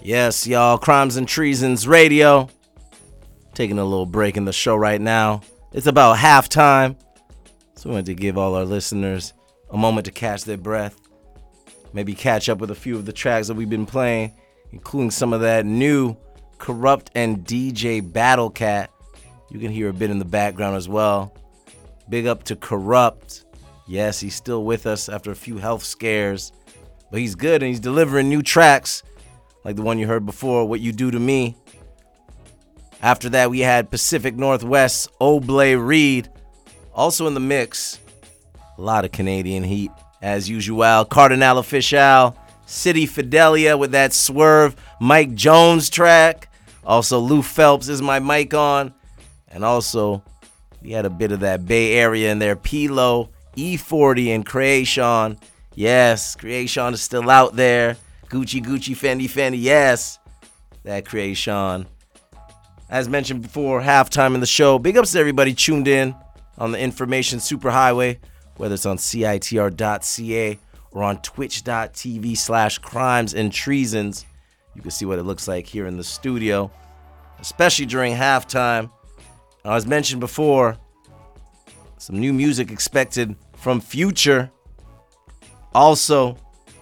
Yes, y'all, Crimes and Treasons Radio. Taking a little break in the show right now. It's about halftime. So we wanted to give all our listeners a moment to catch their breath. Maybe catch up with a few of the tracks that we've been playing, including some of that new Kurupt and DJ Battle Cat. You can hear a bit in the background as well. Big up to Kurupt. Yes, he's still with us after a few health scares. But he's good and he's delivering new tracks. Like the one you heard before, What You Do to Me. After that, we had Pacific Northwest, Oblé Reed. Also in the mix, a lot of Canadian heat, as usual. Cardinal Official, City Fidelia with that Swerve, Mike Jones track. Also, Lou Phelps is my mic on. And also, we had a bit of that Bay Area in there. P-Lo, E40, and Creation. Yes, Creation is still out there. Gucci, Fendi, yes, that Creation. As mentioned before, halftime in the show. Big ups to everybody tuned in on the information superhighway, whether it's on CITR.ca or on twitch.tv/crimes and treasons. You can see what it looks like here in the studio, especially during halftime. As mentioned before, some new music expected from Future. Also,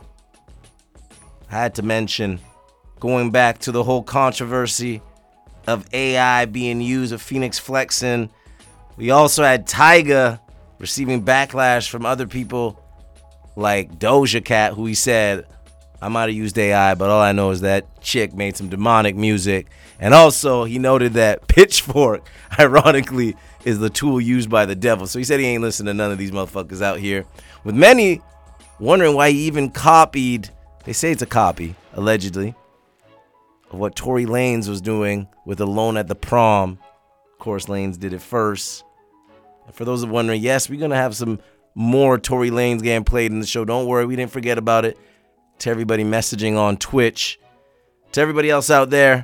I had to mention, going back to the whole controversy of AI being used with Phoenix Flexin, we also had Tyga receiving backlash from other people like Doja Cat, who he said, I might have used AI, but all I know is that chick made some demonic music. And also, he noted that Pitchfork, ironically, is the tool used by the devil. So he said he ain't listening to none of these motherfuckers out here. With many wondering why he even copied, they say it's a copy, allegedly, of what Tory Lanez was doing with Alone at the Prom. Of course, Lanez did it first. And for those wondering, yes, we're going to have some more Tory Lanez getting played in the show. Don't worry, we didn't forget about it. To everybody messaging on Twitch. To everybody else out there,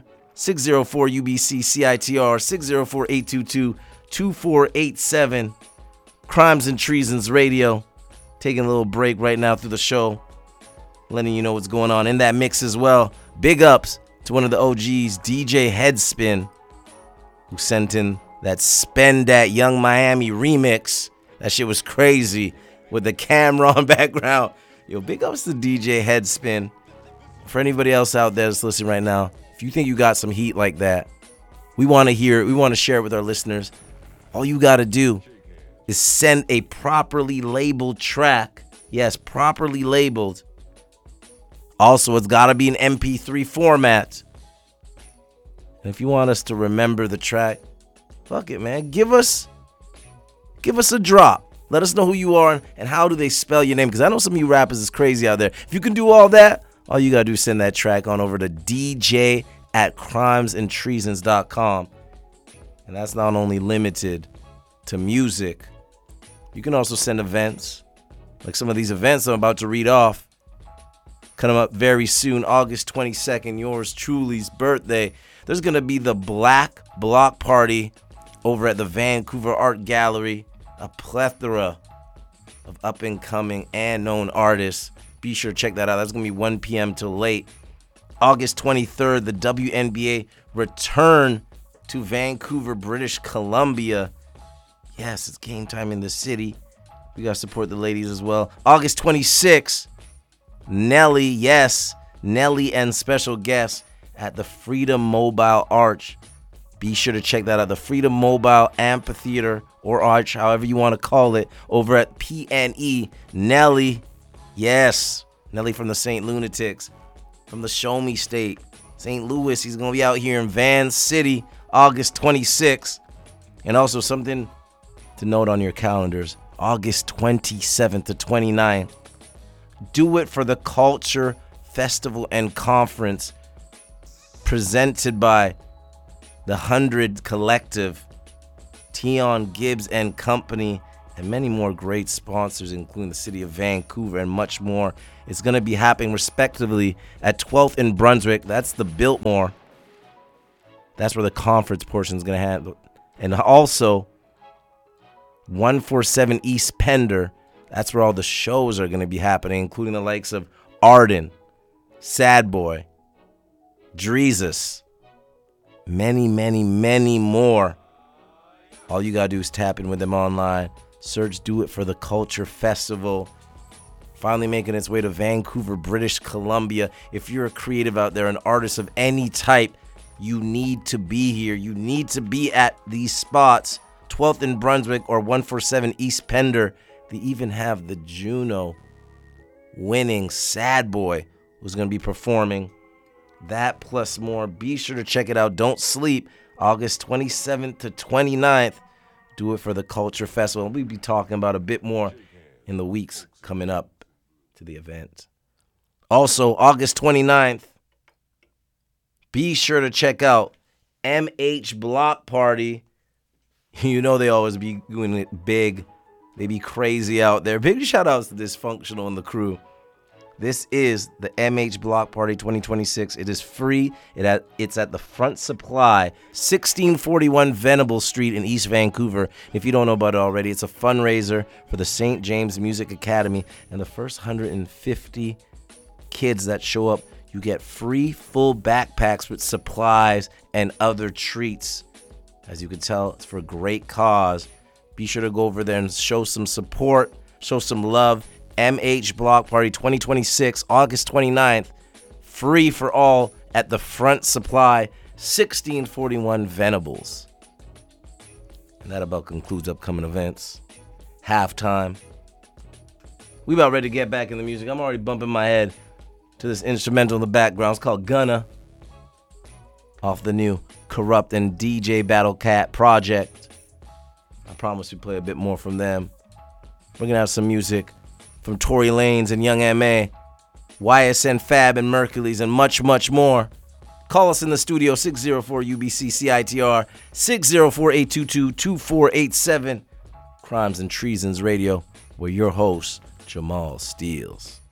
604-UBC-CITR, 604-822-2487. Crimes and Treasons Radio. Taking a little break right now through the show. Letting you know what's going on in that mix as well. Big ups to one of the OGs, DJ Headspin, who sent in that Spend That Young Miami remix. That shit was crazy with the Cameron background. Yo, big ups to DJ Headspin. For anybody else out there that's listening right now, if you think you got some heat like that, we want to hear it. We want to share it with our listeners. All you got to do is send a properly labeled track. Yes, properly labeled. Also, it's got to be an MP3 format. And if you want us to remember the track, fuck it, man. Give us a drop. Let us know who you are and how do they spell your name. Because I know some of you rappers is crazy out there. If you can do all that, all you got to do is send that track on over to dj@crimesandtreasons.com. And that's not only limited to music. You can also send events. Like some of these events I'm about to read off. Coming up very soon, August 22nd, yours truly's birthday. There's going to be the Black Block Party over at the Vancouver Art Gallery. A plethora of up-and-coming and known artists. Be sure to check that out. That's going to be 1 p.m. till late. August 23rd, the WNBA return to Vancouver, British Columbia. Yes, it's game time in the city. We got to support the ladies as well. August 26th, Nelly, yes, Nelly and special guests at the Freedom Mobile Arch. Be sure to check that out. The Freedom Mobile Amphitheater or Arch, however you want to call it, over at PNE. Nelly, yes, Nelly from the St. Lunatics, from the Show Me State, St. Louis. He's going to be out here in Van City, August 26th. And also something to note on your calendars, August 27th to 29th. Do It for the Culture Festival and Conference presented by the 100 Collective, Tion Gibbs and Company, and many more great sponsors, including the city of Vancouver and much more. It's going to be happening respectively at 12th and Brunswick. That's the Biltmore. That's where the conference portion is going to happen. And also 147 East Pender. That's where all the shows are going to be happening, including the likes of Arden, Sad Boy, Dreezus. Many, many, many more. All you gotta do is tap in with them online. Search Do It for the Culture Festival. Finally making its way to Vancouver, British Columbia. If you're a creative out there, an artist of any type, you need to be here. You need to be at these spots. 12th in Brunswick or 147 East Pender. They even have the Juno winning Sad Boy who's going to be performing. That plus more. Be sure to check it out. Don't sleep. August 27th to 29th. Do It for the Culture Festival. We'll be talking about a bit more in the weeks coming up to the event. Also, August 29th, be sure to check out MH Block Party. You know they always be doing it big. They be crazy out there. Big shout outs to Dysfunctional and the crew. This is the MH Block Party 2026. It is free. It's at the Front Supply, 1641 Venable Street in East Vancouver. If you don't know about it already, it's a fundraiser for the St. James Music Academy. And the first 150 kids that show up, you get free full backpacks with supplies and other treats. As you can tell, it's for a great cause. Be sure to go over there and show some support, show some love. MH Block Party 2026, August 29th. Free for all at the Front Supply, 1641 Venables. And that about concludes upcoming events. Halftime. We about ready to get back in the music. I'm already bumping my head to this instrumental in the background. It's called Gunna, off the new Corrupt and DJ Battle Cat project. I promise we play a bit more from them. We're going to have some music from Tory Lanez and Young M.A., YSN Fab and Mercules, and much, much more. Call us in the studio, 604-UBC-CITR, 604-822-2487. Crimes and Treasons Radio, where your host, Jamal Steels.